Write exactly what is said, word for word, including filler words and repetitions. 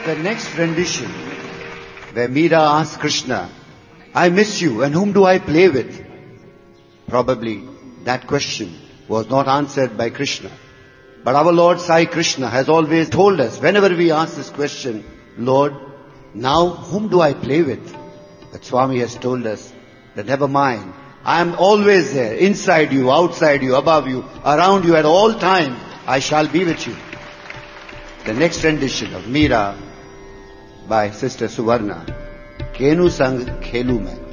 the next rendition, where Meera asks Krishna, I miss you and whom do I play with? Probably that question was not answered by Krishna. But our Lord Sai Krishna has always told us, whenever we ask this question, Lord, now whom do I play with? But Swami has told us that never mind. I am always there, inside you, outside you, above you, around you at all times. I shall be with you. The next rendition of Meera by Sister Suvarna, Kenu Sang Khelu Main.